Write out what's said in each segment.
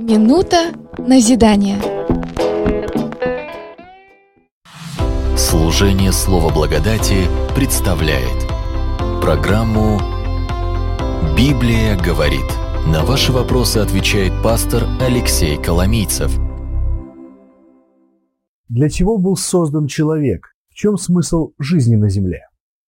Минута назидания. Служение Слова Благодати представляет программу «Библия говорит». На ваши вопросы отвечает пастор Алексей Коломийцев. Для чего был создан человек? В чем смысл жизни на земле?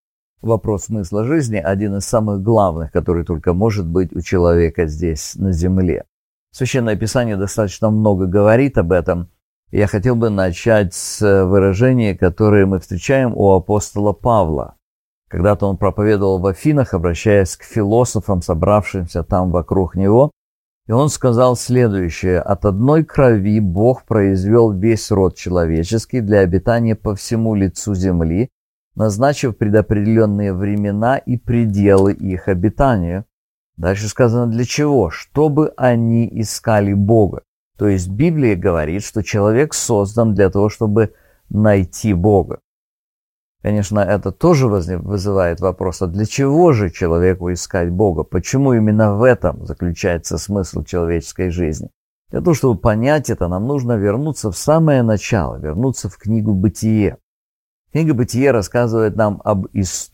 Вопрос смысла жизни – один из самых главных, который только может быть у человека здесь, на земле. Священное Писание достаточно много говорит об этом. Я хотел бы начать с выражения, которое мы встречаем у апостола Павла. Когда-то он проповедовал в Афинах, обращаясь к философам, собравшимся там вокруг него, и он сказал следующее: «От одной крови Бог произвел весь род человеческий для обитания по всему лицу земли, назначив предопределенные времена и пределы их обитания». Дальше сказано для чего? Чтобы они искали Бога. То есть Библия говорит, что человек создан для того, чтобы найти Бога. Конечно, это тоже вызывает вопрос, а для чего же человеку искать Бога? Почему именно в этом заключается смысл человеческой жизни? Для того, чтобы понять это, нам нужно вернуться в самое начало, вернуться в книгу «Бытие». Книга «Бытие» рассказывает нам об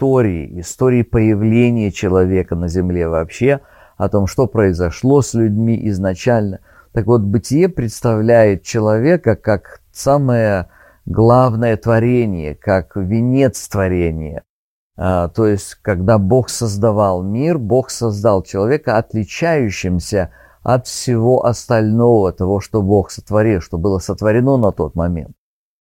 истории появления человека на земле вообще, о том, что произошло с людьми изначально. Так вот, «Бытие» представляет человека как самое главное творение, как венец творения. То есть, когда Бог создавал мир, Бог создал человека отличающимся от всего остального того, что Бог сотворил, что было сотворено на тот момент.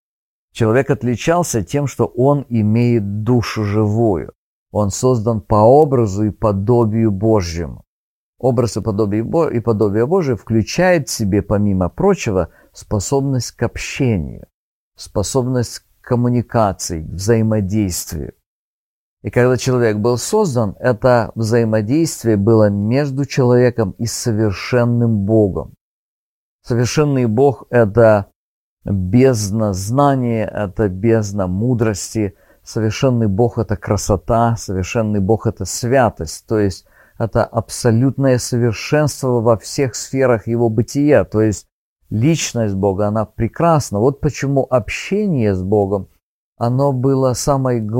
Человек отличался тем, что он имеет душу живую. Он создан по образу и подобию Божьему. Образ и подобие Божие включает в себе, помимо прочего, способность к общению, способность к коммуникации, к взаимодействию. И когда человек был создан, это взаимодействие было между человеком и совершенным Богом. Совершенный Бог – это бездна знания, это бездна мудрости. Совершенный Бог – это красота, совершенный Бог – это святость, то есть это абсолютное совершенство во всех сферах Его бытия, то есть личность Бога, она прекрасна. Вот почему общение с Богом, оно было самой главной